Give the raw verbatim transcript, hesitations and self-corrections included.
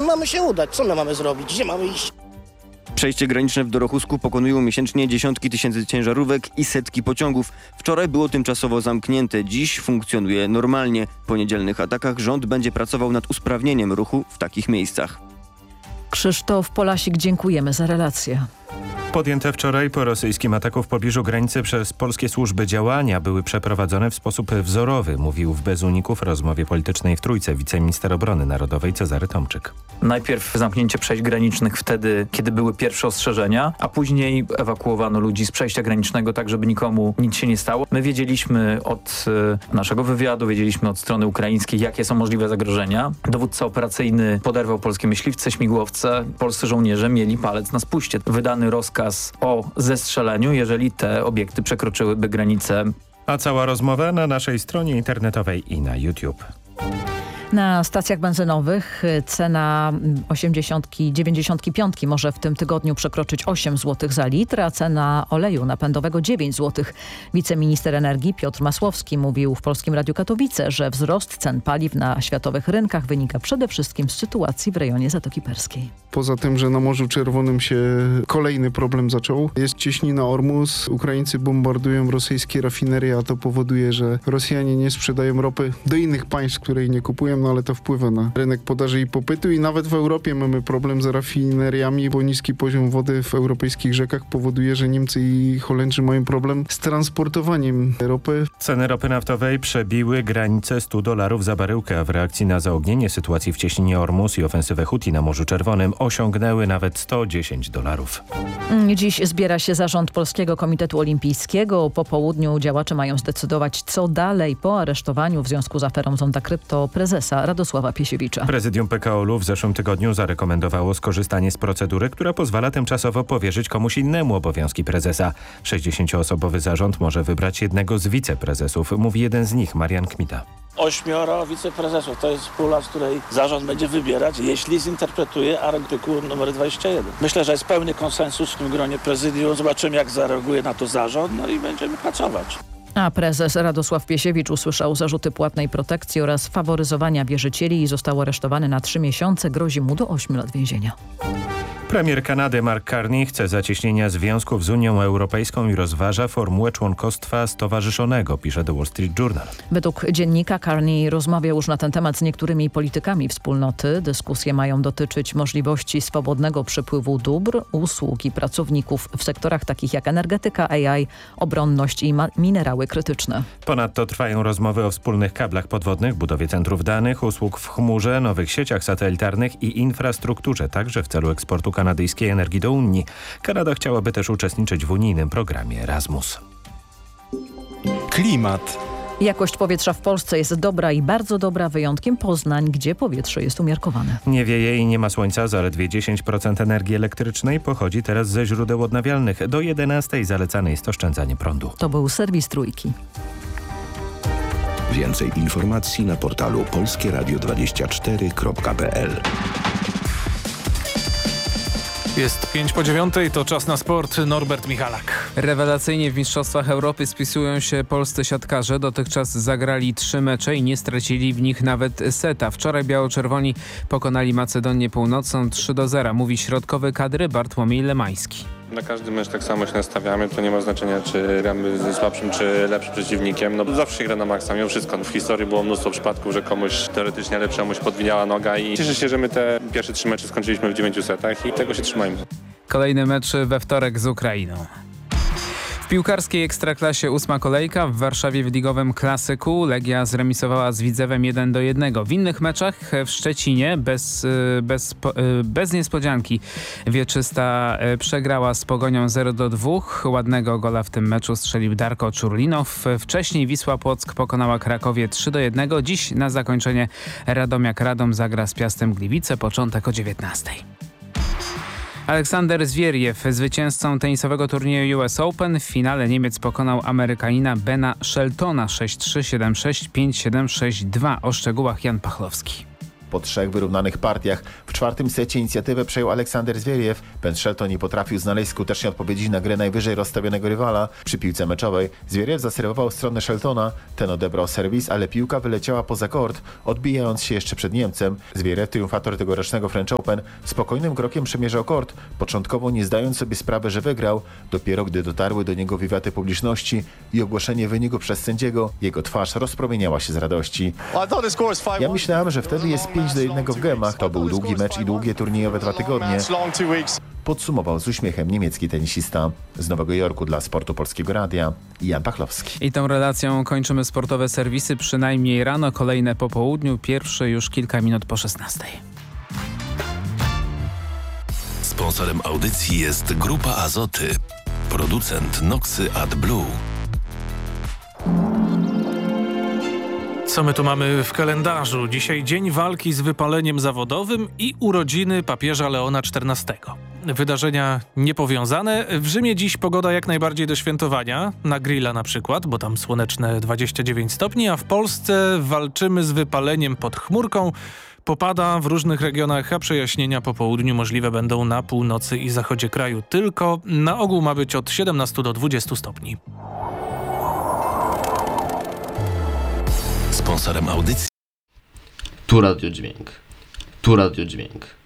mamy się udać? Co my mamy zrobić? Gdzie mamy iść? Przejście graniczne w Dorochusku pokonują miesięcznie dziesiątki tysięcy ciężarówek i setki pociągów. Wczoraj było tymczasowo zamknięte, dziś funkcjonuje normalnie. Po niedzielnych atakach rząd będzie pracował nad usprawnieniem ruchu w takich miejscach. Krzysztof Polasik, dziękujemy za relację. Podjęte wczoraj po rosyjskim ataku w pobliżu granicy przez polskie służby działania były przeprowadzone w sposób wzorowy, mówił w Bez Uników w rozmowie politycznej w Trójce wiceminister obrony narodowej Cezary Tomczyk. Najpierw zamknięcie przejść granicznych wtedy, kiedy były pierwsze ostrzeżenia, a później ewakuowano ludzi z przejścia granicznego tak, żeby nikomu nic się nie stało. My wiedzieliśmy od y, naszego wywiadu, wiedzieliśmy od strony ukraińskiej, jakie są możliwe zagrożenia. Dowódca operacyjny poderwał polskie myśliwce, śmigłowce. Polscy żołnierze mieli palec na spuście. Wydany rozkaz o zestrzeleniu, jeżeli te obiekty przekroczyłyby granicę. A cała rozmowa na naszej stronie internetowej i na YouTube. Na stacjach benzynowych cena osiemdziesiątki, dziewięćdziesiątki piątki może w tym tygodniu przekroczyć osiem złotych za litr, a cena oleju napędowego dziewięć złotych. Wiceminister energii Piotr Masłowski mówił w Polskim Radiu Katowice, że wzrost cen paliw na światowych rynkach wynika przede wszystkim z sytuacji w rejonie Zatoki Perskiej. Poza tym, że na Morzu Czerwonym się kolejny problem zaczął. Jest cieśnina Ormus. Ukraińcy bombardują rosyjskie rafinerie, a to powoduje, że Rosjanie nie sprzedają ropy do innych państw, które jej nie kupują. No ale to wpływa na rynek podaży i popytu i nawet w Europie mamy problem z rafineriami, bo niski poziom wody w europejskich rzekach powoduje, że Niemcy i Holendrzy mają problem z transportowaniem ropy. Ceny ropy naftowej przebiły granicę stu dolarów za baryłkę, a w reakcji na zaognienie sytuacji w cieśninie Ormus i ofensywę Huti na Morzu Czerwonym osiągnęły nawet sto dziesięć dolarów. Dziś zbiera się zarząd Polskiego Komitetu Olimpijskiego. Po południu działacze mają zdecydować, co dalej po aresztowaniu w związku z aferą Zonda Krypto prezesa Radosława Piesiewicza. Prezydium P K O L u w zeszłym tygodniu zarekomendowało skorzystanie z procedury, która pozwala tymczasowo powierzyć komuś innemu obowiązki prezesa. sześćdziesięcioosobowy zarząd może wybrać jednego z wiceprezesów, mówi jeden z nich, Marian Kmita. Ośmioro wiceprezesów. To jest pula, z której zarząd będzie wybierać, jeśli zinterpretuje artykuł numer dwadzieścia jeden. Myślę, że jest pełny konsensus w tym gronie prezydium. Zobaczymy, jak zareaguje na to zarząd, no i będziemy pracować. A prezes Radosław Piesiewicz usłyszał zarzuty płatnej protekcji oraz faworyzowania wierzycieli i został aresztowany na trzy miesiące. Grozi mu do ośmiu lat więzienia. Premier Kanady Mark Carney chce zacieśnienia związków z Unią Europejską i rozważa formułę członkostwa stowarzyszonego, pisze The Wall Street Journal. Według dziennika Carney rozmawiał już na ten temat z niektórymi politykami wspólnoty. Dyskusje mają dotyczyć możliwości swobodnego przepływu dóbr, usług i pracowników w sektorach takich jak energetyka, A I, obronność i minerały krytyczne. Ponadto trwają rozmowy o wspólnych kablach podwodnych, budowie centrów danych, usług w chmurze, nowych sieciach satelitarnych i infrastrukturze, także w celu eksportu kanadyjskiej energii do Unii. Kanada chciałaby też uczestniczyć w unijnym programie Erasmus. Klimat. Jakość powietrza w Polsce jest dobra i bardzo dobra, wyjątkiem Poznań, gdzie powietrze jest umiarkowane. Nie wieje i nie ma słońca, zaledwie dziesięć procent energii elektrycznej pochodzi teraz ze źródeł odnawialnych. Do jedenastej zalecane jest oszczędzanie prądu. To był serwis Trójki. Więcej informacji na portalu polskie radio dwadzieścia cztery kropka p l. Jest pięć po dziewiątej, to czas na sport. Norbert Michalak. Rewelacyjnie w Mistrzostwach Europy spisują się polscy siatkarze. Dotychczas zagrali trzy mecze i nie stracili w nich nawet seta. Wczoraj biało-czerwoni pokonali Macedonię Północną trzy do zera, mówi środkowy kadry Bartłomiej Lemański. Na każdy mecz tak samo się nastawiamy, to nie ma znaczenia, czy gramy ze słabszym, czy lepszym przeciwnikiem. No zawsze się gra na maksa, mimo wszystko. W historii było mnóstwo przypadków, że komuś teoretycznie lepszemuś podwiniała noga i cieszę się, że my te pierwsze trzy mecze skończyliśmy w dziewięciu setach i tego się trzymajmy. Kolejny mecz we wtorek z Ukrainą. W piłkarskiej Ekstraklasie ósma kolejka. W Warszawie w ligowym klasyku Legia zremisowała z Widzewem jeden do jednego. W innych meczach w Szczecinie bez, bez, bez niespodzianki Wieczysta przegrała z Pogonią zero do dwóch. Ładnego gola w tym meczu strzelił Darko Czurlinow. Wcześniej Wisła Płock pokonała Krakowie trzy do jednego. Dziś na zakończenie Radomiak Radom zagra z Piastem Gliwice. Początek o dziewiętnastej. Aleksander Zwieriew, zwycięzcą tenisowego turnieju U S Open, w finale Niemiec pokonał Amerykanina Bena Sheltona sześć trzy, siedem sześć, pięć siedem, sześć dwa. O szczegółach Jan Pachlowski. po trzech wyrównanych partiach. W czwartym secie inicjatywę przejął Aleksander Zwieriew. Ben Shelton nie potrafił znaleźć skutecznej odpowiedzi na grę najwyżej rozstawionego rywala. Przy piłce meczowej Zwieriew zaserwował w stronę Sheltona. Ten odebrał serwis, ale piłka wyleciała poza kort, odbijając się jeszcze przed Niemcem. Zwieriew, triumfator tegorocznego French Open, spokojnym krokiem przemierzał kort, początkowo nie zdając sobie sprawy, że wygrał. Dopiero gdy dotarły do niego wiwaty publiczności i ogłoszenie wyniku przez sędziego, jego twarz rozpromieniała się z radości. Ja myślałem, że wtedy jest pięć do jednego w gemach. To był długi mecz i długie turniejowe dwa tygodnie. Podsumował z uśmiechem niemiecki tenisista. Z Nowego Jorku dla Sportu Polskiego Radia Jan Pachlowski. I tą relacją kończymy sportowe serwisy, przynajmniej rano, kolejne po południu, pierwsze już kilka minut po szesnastej. Sponsorem audycji jest Grupa Azoty, producent Noxy AdBlue. Co my tu mamy w kalendarzu? Dzisiaj dzień walki z wypaleniem zawodowym i urodziny papieża Leona czternastego. Wydarzenia niepowiązane. W Rzymie dziś pogoda jak najbardziej do świętowania. Na grilla na przykład, bo tam słoneczne dwadzieścia dziewięć stopni, a w Polsce walczymy z wypaleniem pod chmurką. Popada w różnych regionach, a przejaśnienia po południu możliwe będą na północy i zachodzie kraju. Tylko na ogół ma być od siedemnastu do dwudziestu stopni. Sponsorem audycji Tu Radio Dźwięk. Tu Radio Dźwięk.